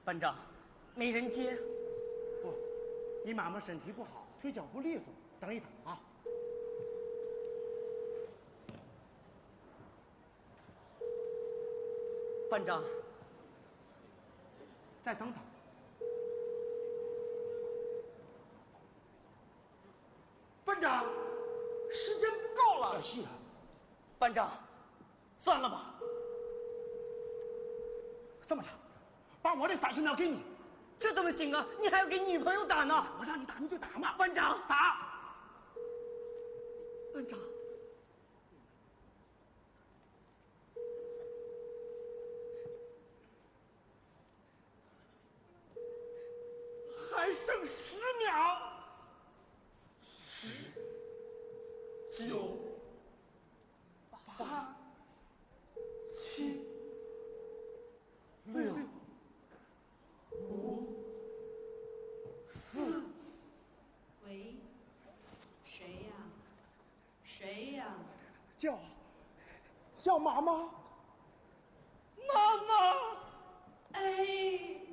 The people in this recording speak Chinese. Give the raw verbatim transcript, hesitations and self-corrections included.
班长，没人接。 不，你妈妈身体不好，腿脚不利索，等一等啊。 班长， 再等等。班长，时间不够了。是啊。 班长，算了吧。 这么着，把我的三十秒给你。 这怎么行啊？你还要给女朋友打呢。 我让你打你就打嘛。 班长， 打。 班长。 还剩十秒。十、九、八、七、六、五、四。 喂，谁呀？谁呀？ 叫，叫妈妈。 妈妈。 哎。